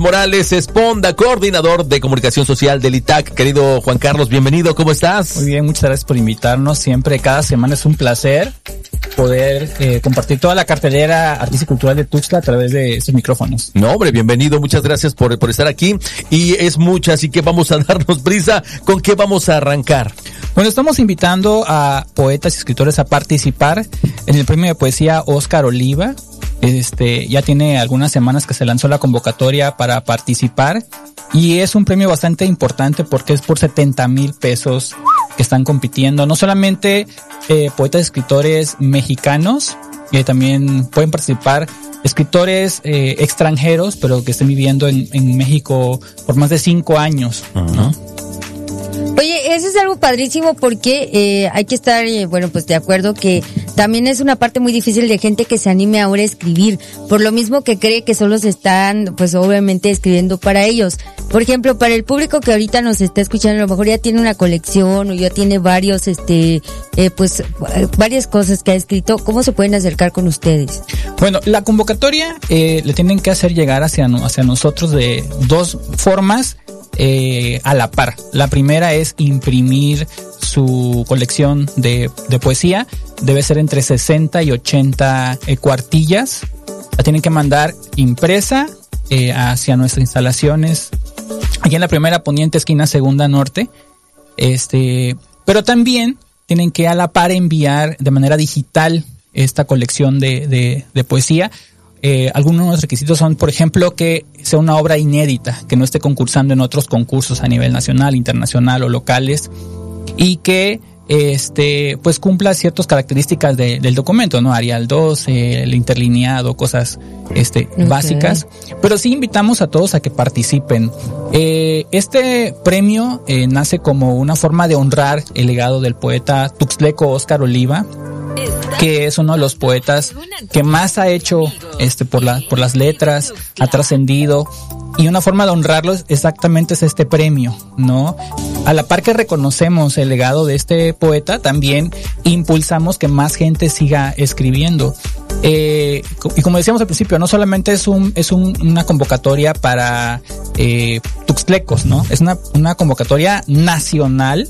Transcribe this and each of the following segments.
Morales Esponda, coordinador de comunicación social del ITAC. Querido Juan Carlos, bienvenido, ¿cómo estás? Muy bien, muchas gracias por invitarnos. Siempre, cada semana es un placer poder compartir toda la cartelera artística y cultural de Tuxtla a través de estos micrófonos. No, hombre, bienvenido, muchas gracias por estar aquí. Y es mucha, así que vamos a darnos prisa. ¿Con qué vamos a arrancar? Bueno, estamos invitando a poetas y escritores a participar en el premio de poesía Óscar Oliva. Ya tiene algunas semanas que se lanzó la convocatoria para participar y es un premio bastante importante porque es por 70,000 pesos que están compitiendo. No solamente poetas y escritores mexicanos, también pueden participar escritores extranjeros, pero que estén viviendo en México por más de 5 años, ¿no? Oye, eso es algo padrísimo porque hay que estar, pues de acuerdo que también es una parte muy difícil de gente que se anime ahora a escribir, por lo mismo que cree que solo se están, pues obviamente escribiendo para ellos. Por ejemplo, para el público que ahorita nos está escuchando, a lo mejor ya tiene una colección o ya tiene varios, varias cosas que ha escrito, ¿cómo se pueden acercar con ustedes? Bueno, la convocatoria le tienen que hacer llegar hacia nosotros de dos formas. A la par. La primera es imprimir su colección de poesía. Debe ser entre 60 y 80 cuartillas. La tienen que mandar impresa hacia nuestras instalaciones aquí en la primera poniente esquina segunda norte. Pero también tienen que a la par enviar de manera digital esta colección de poesía. Algunos requisitos son, por ejemplo, que sea una obra inédita, que no esté concursando en otros concursos a nivel nacional, internacional o locales, y que pues cumpla ciertas características del documento, ¿no? Arial 2, el interlineado, cosas básicas. Pero sí invitamos a todos a que participen. Este premio nace como una forma de honrar el legado del poeta tuxtleco Óscar Oliva, que es uno de los poetas que más ha hecho por las letras, ha trascendido, y una forma de honrarlos exactamente es este premio, ¿no? A la par que reconocemos el legado de este poeta, también impulsamos que más gente siga escribiendo. Y como decíamos al principio, no solamente es una convocatoria para tuxtlecos, ¿no? Es una convocatoria nacional.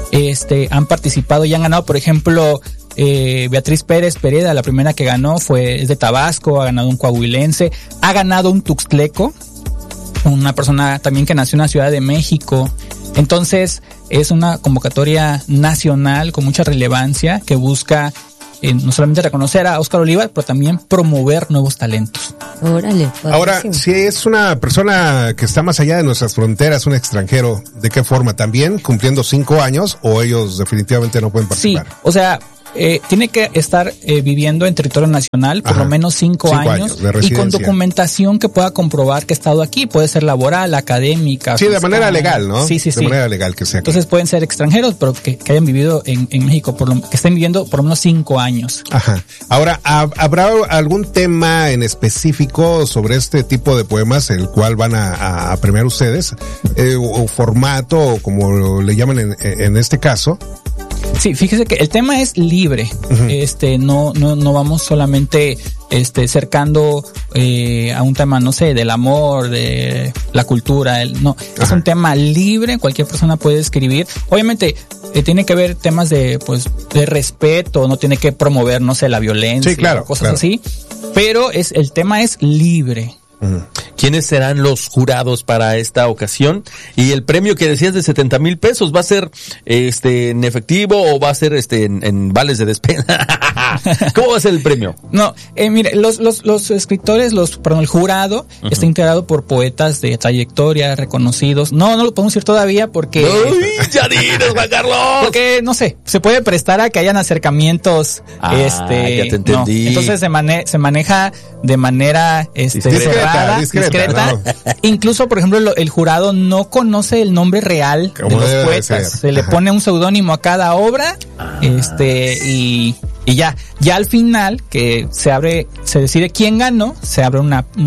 Han participado y han ganado, por ejemplo, Beatriz Pérez Pereda, la primera que ganó es de Tabasco, ha ganado un coahuilense, ha ganado un tuxtleco, una persona también que nació en la Ciudad de México. Entonces es una convocatoria nacional con mucha relevancia que busca no solamente reconocer a Óscar Oliva, pero también promover nuevos talentos. Órale. Ahora, si es una persona que está más allá de nuestras fronteras, un extranjero, ¿de qué forma? ¿También cumpliendo 5 años o ellos definitivamente no pueden participar? Sí, o sea, tiene que estar viviendo en territorio nacional por lo menos 5 años y con documentación que pueda comprobar que ha estado aquí. Puede ser laboral, académica. Sí, fiscal, de manera legal, ¿no? Sí. De manera legal que sea. Entonces pueden ser extranjeros, pero que hayan vivido en México, que estén viviendo por lo menos 5 años. Ajá. Ahora, ¿habrá algún tema en específico sobre este tipo de poemas el cual van a premiar ustedes? O formato, o como le llaman en este caso. Sí, fíjese que el tema es libre. Uh-huh. No vamos solamente cercando a un tema, no sé, del amor, de la cultura, no, es un tema libre, cualquier persona puede escribir. Obviamente tiene que haber temas de respeto, no tiene que promover, no sé, la violencia, sí, claro, cosas así, pero el tema es libre. ¿Quiénes serán los jurados para esta ocasión? Y el premio que decías de 70,000 pesos, ¿va a ser en efectivo o va a ser en vales de despensa? ¿Cómo va a ser el premio? No, mire, los escritores, el jurado está integrado por poetas de trayectoria reconocidos. No lo podemos decir todavía porque ¡Uy, ya dinos, Juan Carlos! Porque no sé, se puede prestar a que hayan acercamientos. Ya te entendí. No. Entonces se maneja de manera discreta. No. Incluso, por ejemplo, el jurado no conoce el nombre real de los poetas. Se le pone un seudónimo a cada obra, y ya al final que se decide quién ganó, se abre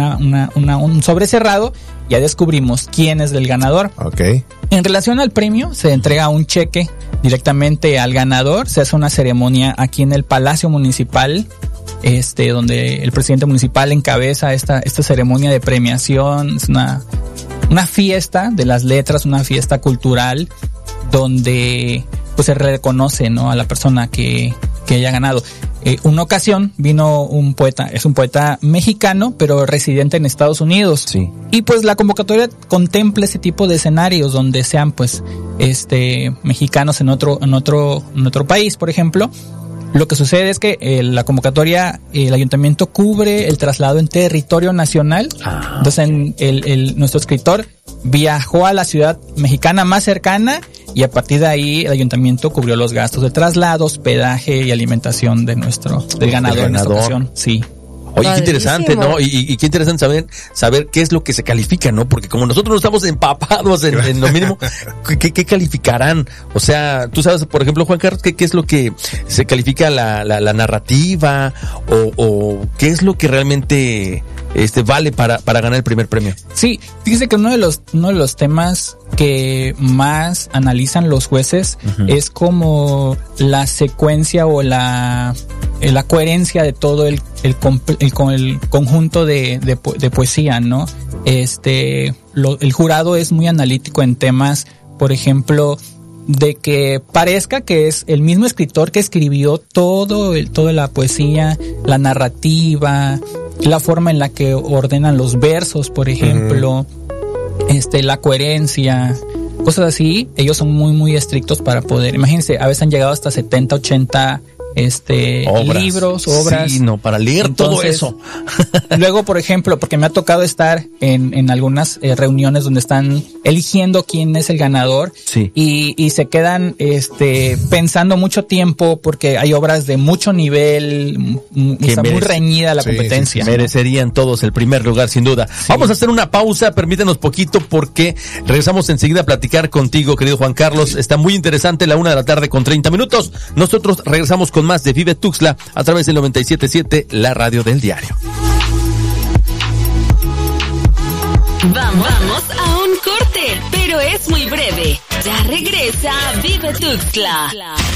un sobre cerrado, ya descubrimos quién es el ganador. Okay. En relación al premio, se entrega un cheque directamente al ganador, se hace una ceremonia aquí en el Palacio Municipal donde el presidente municipal encabeza esta ceremonia de premiación. Es una fiesta de las letras, una fiesta cultural donde pues se reconoce, ¿no?, a la persona que haya ganado. Una ocasión vino un poeta, es un poeta mexicano, pero residente en Estados Unidos. Sí. Y pues la convocatoria contempla ese tipo de escenarios donde sean pues mexicanos en otro país, por ejemplo. Lo que sucede es que la convocatoria, el ayuntamiento cubre el traslado en territorio nacional. Entonces nuestro escritor viajó a la ciudad mexicana más cercana y a partir de ahí el ayuntamiento cubrió los gastos de traslado, hospedaje y alimentación del ganador en esta ocasión. Sí. Oye, qué interesante, ¿no? Y qué interesante saber qué es lo que se califica, ¿no? Porque como nosotros no estamos empapados en lo mínimo, ¿qué calificarán? O sea, tú sabes, por ejemplo, Juan Carlos, ¿qué es lo que se califica la narrativa? O qué es lo que realmente vale para ganar el primer premio? Sí, fíjese que uno de los temas que más analizan los jueces es como la secuencia o la coherencia de todo el conjunto de poesía, ¿no? El jurado es muy analítico en temas, por ejemplo, de que parezca que es el mismo escritor que escribió toda la poesía, la narrativa, la forma en la que ordenan los versos, por ejemplo, la coherencia, cosas así. Ellos son muy, muy estrictos para poder, imagínense, a veces han llegado hasta 70, 80 libros, obras. Sí, no, para leer. Entonces, todo eso. Luego, por ejemplo, porque me ha tocado estar en algunas reuniones donde están eligiendo quién es el ganador. Sí. Y se quedan pensando mucho tiempo porque hay obras de mucho nivel, muy reñida la competencia. Sí. Merecerían todos el primer lugar, sin duda. Sí. Vamos a hacer una pausa, permítenos poquito porque regresamos enseguida a platicar contigo, querido Juan Carlos. Sí. Está muy interesante, 1:30 p.m. Nosotros regresamos con más de Vive Tuxtla a través del 97.7, la radio del diario. Vamos a un corte, pero es muy breve. Ya regresa Vive Tuxtla.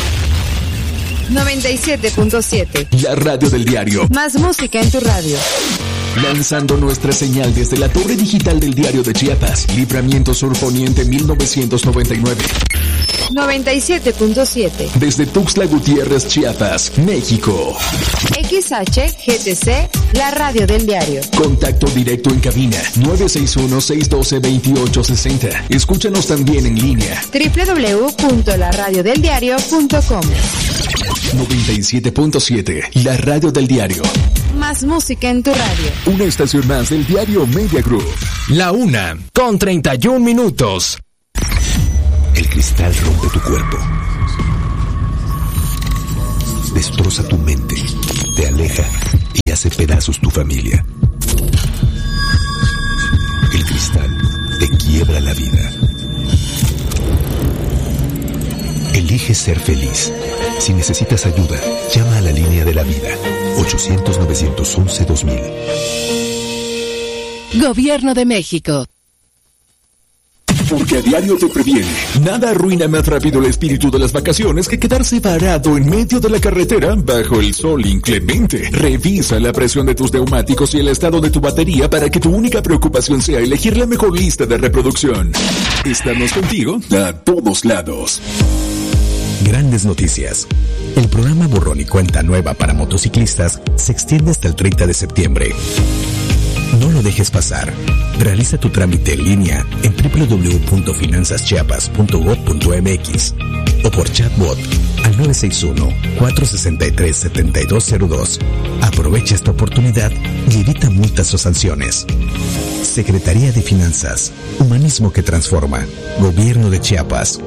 97.7, la radio del diario. Más música en tu radio. Lanzando nuestra señal desde la torre digital del Diario de Chiapas, Libramiento Sur Poniente 1999. 97.7. Desde Tuxtla Gutiérrez, Chiapas, México. XHGTC, la radio del diario. Contacto directo en cabina 961-612-2860. Escúchanos también en línea. www.laradiodeldiario.com. 97.7, la radio del diario. Más música en tu radio. Una estación más del diario Media Group. 1:31. El cristal rompe tu cuerpo. Destroza tu mente. Te aleja y hace pedazos tu familia. El cristal te quiebra la vida. Elige ser feliz. Si necesitas ayuda, llama a la línea de la vida. 800-911-2000. Gobierno de México. Porque a diario te previene. Nada arruina más rápido el espíritu de las vacaciones que quedarse varado en medio de la carretera bajo el sol inclemente. Revisa la presión de tus neumáticos y el estado de tu batería para que tu única preocupación sea elegir la mejor lista de reproducción. Estamos contigo a todos lados. Grandes noticias. El programa Borrón y Cuenta Nueva para motociclistas se extiende hasta el 30 de septiembre. No lo dejes pasar. Realiza tu trámite en línea en www.finanzaschiapas.gov.mx o por chatbot al 961-463-7202. Aprovecha esta oportunidad y evita multas o sanciones. Secretaría de Finanzas. Humanismo que transforma. Gobierno de Chiapas.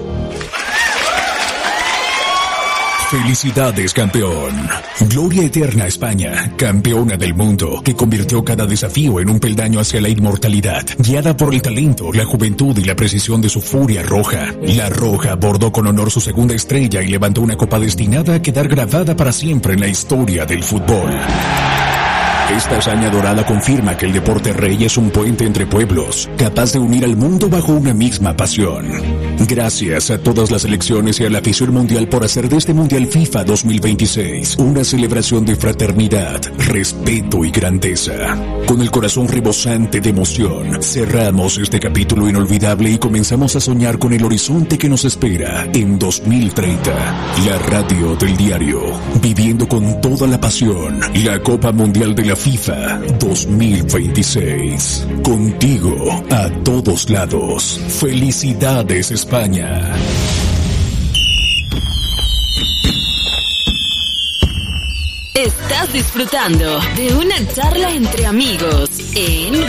Felicidades, campeón. Gloria eterna a España, campeona del mundo, que convirtió cada desafío en un peldaño hacia la inmortalidad. Guiada por el talento, la juventud y la precisión de su furia roja, la Roja bordó con honor su segunda estrella y levantó una copa destinada a quedar grabada para siempre en la historia del fútbol. Esta hazaña dorada confirma que el deporte rey es un puente entre pueblos, capaz de unir al mundo bajo una misma pasión. Gracias a todas las selecciones y a la afición mundial por hacer de este Mundial FIFA 2026 una celebración de fraternidad, respeto y grandeza. Con el corazón rebosante de emoción, cerramos este capítulo inolvidable y comenzamos a soñar con el horizonte que nos espera en 2030. La radio del diario, viviendo con toda la pasión la Copa Mundial de la FIFA 2026. Contigo a todos lados. Felicidades, España. Estás disfrutando de una charla entre amigos en